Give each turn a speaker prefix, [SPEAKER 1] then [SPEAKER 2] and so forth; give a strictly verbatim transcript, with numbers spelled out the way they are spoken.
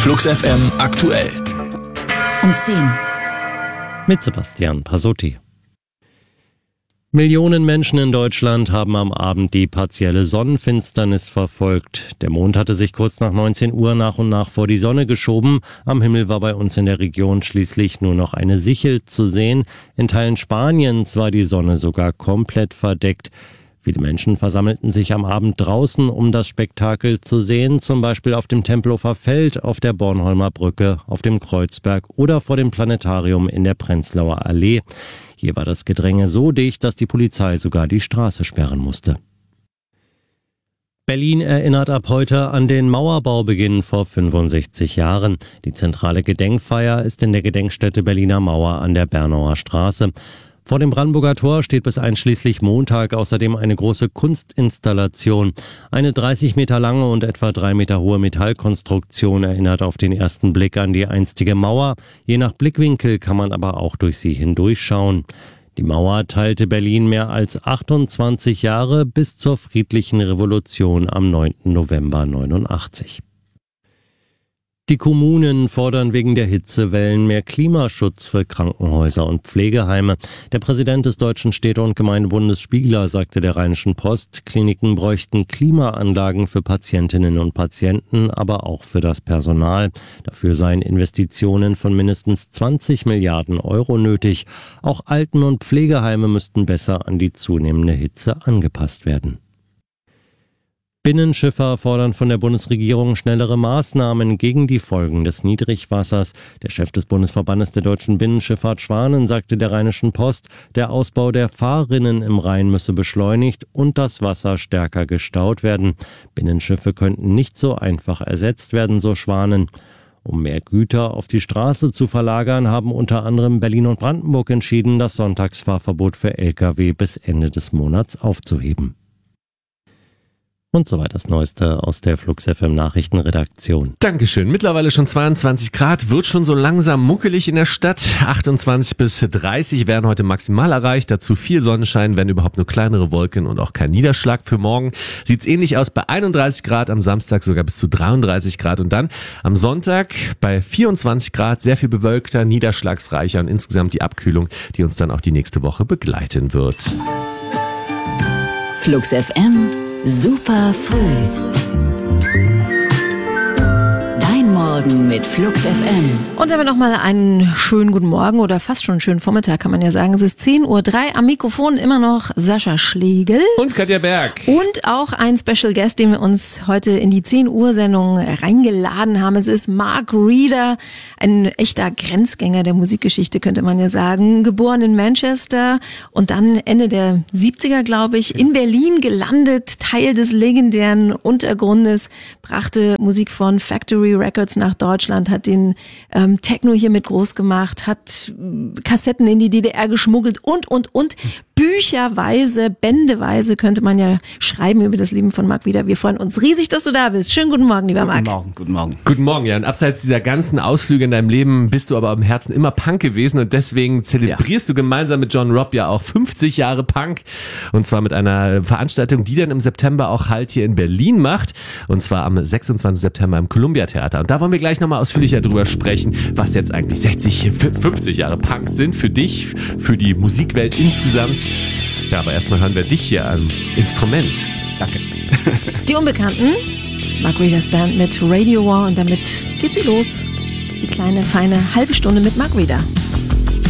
[SPEAKER 1] Flux F M aktuell.
[SPEAKER 2] Um zehn.
[SPEAKER 3] Mit Sebastian Pasotti. Millionen Menschen in Deutschland haben am Abend die partielle Sonnenfinsternis verfolgt. Der Mond hatte sich kurz nach neunzehn Uhr nach und nach vor die Sonne geschoben. Am Himmel war bei uns in der Region schließlich nur noch eine Sichel zu sehen. In Teilen Spaniens war die Sonne sogar komplett verdeckt. Viele Menschen versammelten sich am Abend draußen, um das Spektakel zu sehen, zum Beispiel auf dem Tempelhofer Feld, auf der Bornholmer Brücke, auf dem Kreuzberg oder vor dem Planetarium in der Prenzlauer Allee. Hier war das Gedränge so dicht, dass die Polizei sogar die Straße sperren musste. Berlin erinnert ab heute an den Mauerbaubeginn vor fünfundsechzig Jahren. Die zentrale Gedenkfeier ist in der Gedenkstätte Berliner Mauer an der Bernauer Straße. Vor dem Brandenburger Tor steht bis einschließlich Montag außerdem eine große Kunstinstallation. Eine dreißig Meter lange und etwa drei Meter hohe Metallkonstruktion erinnert auf den ersten Blick an die einstige Mauer. Je nach Blickwinkel kann man aber auch durch sie hindurchschauen. Die Mauer teilte Berlin mehr als achtundzwanzig Jahre bis zur friedlichen Revolution am neunten November neunundachtzig. Die Kommunen fordern wegen der Hitzewellen mehr Klimaschutz für Krankenhäuser und Pflegeheime. Der Präsident des Deutschen Städte- und Gemeindebundes Spiegeler sagte der Rheinischen Post, Kliniken bräuchten Klimaanlagen für Patientinnen und Patienten, aber auch für das Personal. Dafür seien Investitionen von mindestens zwanzig Milliarden Euro nötig. Auch Alten- und Pflegeheime müssten besser an die zunehmende Hitze angepasst werden. Binnenschiffer fordern von der Bundesregierung schnellere Maßnahmen gegen die Folgen des Niedrigwassers. Der Chef des Bundesverbandes der deutschen Binnenschifffahrt Schwanen sagte der Rheinischen Post, der Ausbau der Fahrrinnen im Rhein müsse beschleunigt und das Wasser stärker gestaut werden. Binnenschiffe könnten nicht so einfach ersetzt werden, so Schwanen. Um mehr Güter auf die Straße zu verlagern, haben unter anderem Berlin und Brandenburg entschieden, das Sonntagsfahrverbot für L K W bis Ende des Monats aufzuheben. Und soweit das Neueste aus der Flux F M Nachrichtenredaktion.
[SPEAKER 4] Dankeschön. Mittlerweile schon zweiundzwanzig Grad, wird schon so langsam muckelig in der Stadt. achtundzwanzig bis dreißig werden heute maximal erreicht. Dazu viel Sonnenschein, wenn überhaupt nur kleinere Wolken und auch kein Niederschlag. Für morgen sieht's ähnlich aus bei einunddreißig Grad, am Samstag sogar bis zu dreiunddreißig Grad. Und dann am Sonntag bei vierundzwanzig Grad, sehr viel bewölkter, niederschlagsreicher und insgesamt die Abkühlung, die uns dann auch die nächste Woche begleiten wird.
[SPEAKER 2] Flux F M. Super früh. Dein Morgen mit Flux F M.
[SPEAKER 5] Und damit nochmal einen schönen guten Morgen oder fast schon einen schönen Vormittag, kann man ja sagen. Es ist zehn Uhr drei, am Mikrofon immer noch Sascha Schlegel.
[SPEAKER 4] Und Katja Berg.
[SPEAKER 5] Und auch ein Special Guest, den wir uns heute in die zehn Uhr Sendung reingeladen haben. Es ist Mark Reeder, ein echter Grenzgänger der Musikgeschichte, könnte man ja sagen. Geboren in Manchester und dann Ende der siebziger, glaube ich, in Berlin gelandet. Teil des legendären Untergrundes, brachte Musik von Factory Records nach Deutschland, hat den ähm, Techno hier mit groß gemacht, hat Kassetten in die D D R geschmuggelt und, und, und. Bücherweise, bändeweise könnte man ja schreiben über das Leben von Mark Reeder. Wir freuen uns riesig, dass du da bist. Schönen guten Morgen, lieber Mark.
[SPEAKER 6] Guten Morgen, guten Morgen.
[SPEAKER 4] Guten Morgen, ja. Und abseits dieser ganzen Ausflüge in deinem Leben bist du aber im Herzen immer Punk gewesen und deswegen zelebrierst ja. du gemeinsam mit John Robb ja auch fünfzig Jahre Punk. Und zwar mit einer Veranstaltung, die dann im September auch Halt hier in Berlin macht. Und zwar am sechsundzwanzigsten September im Columbia Theater. Und da wollen wir gleich nochmal ausführlicher drüber sprechen, was jetzt eigentlich sechzig, fünfzig Jahre Punk sind für dich, für die Musikwelt insgesamt. Ja, aber erstmal hören wir dich hier am Instrument.
[SPEAKER 6] Danke.
[SPEAKER 5] Die Unbekannten, Mark Reeders Band mit Radio War und damit geht sie los. Die kleine, feine halbe Stunde mit Mark Reeder.